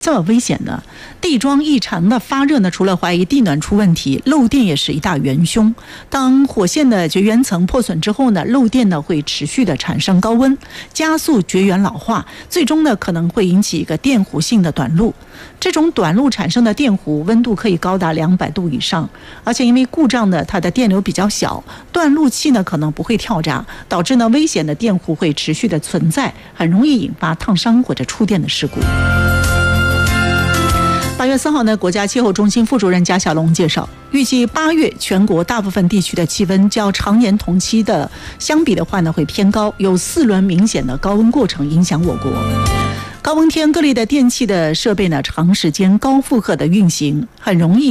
这么危险呢？地桩异常的发热呢，除了怀疑地暖出问题，漏电也是一大元凶。当火线的绝缘层破损之后呢，漏电呢会持续的产生高温，加速绝缘老化，最终呢可能会引起一个电弧性的短路。这种短路产生的电弧温度可以高达200度以上，而且因为故障呢，它的电流比较小，断路器呢可能不会跳闸，导致呢危险的电弧会持续的存在，很容易引发烫伤或者触电的事故。8月4号呢，国家气候中心副主任贾小龙介绍，预计8月全国大部分地区的气温较常年同期的相比的话呢会偏高，有4轮明显的高温过程影响我国。高温天各类的电器的设备呢长时间高负荷的运行，很容易